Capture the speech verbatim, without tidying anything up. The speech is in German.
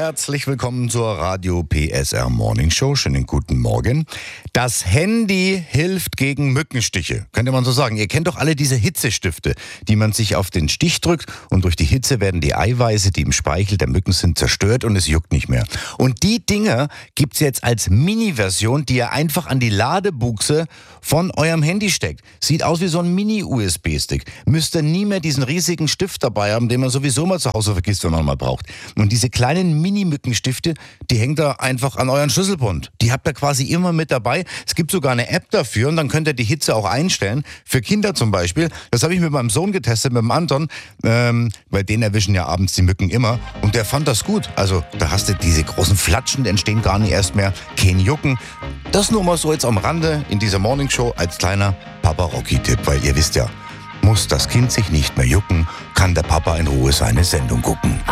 Herzlich willkommen zur Radio P S R Morning Show. Schönen guten Morgen. Das Handy hilft gegen Mückenstiche, könnte man so sagen. Ihr kennt doch alle diese Hitzestifte, die man sich auf den Stich drückt und durch die Hitze werden die Eiweiße, die im Speichel der Mücken sind, zerstört und es juckt nicht mehr. Und die Dinger gibt's jetzt als Mini-Version, die ihr einfach an die Ladebuchse von eurem Handy steckt. Sieht aus wie so ein Mini-U S B-Stick. Müsst ihr nie mehr diesen riesigen Stift dabei haben, den man sowieso mal zu Hause vergisst, wenn man mal braucht. Und diese kleinen Mini-Mückenstifte, die hängt ihr einfach an euren Schlüsselbund. Die habt ihr quasi immer mit dabei. Es gibt sogar eine App dafür und dann könnt ihr die Hitze auch einstellen. Für Kinder zum Beispiel. Das habe ich mit meinem Sohn getestet, mit dem Anton. Ähm, weil den erwischen ja abends die Mücken immer. Und der fand das gut. Also da hast du diese großen Flatschen, die entstehen gar nicht erst mehr. Kein Jucken. Das nur mal so jetzt am Rande in dieser Morningshow als kleiner Papa-Rocky-Tipp. Weil ihr wisst ja, muss das Kind sich nicht mehr jucken, kann der Papa in Ruhe seine Sendung gucken.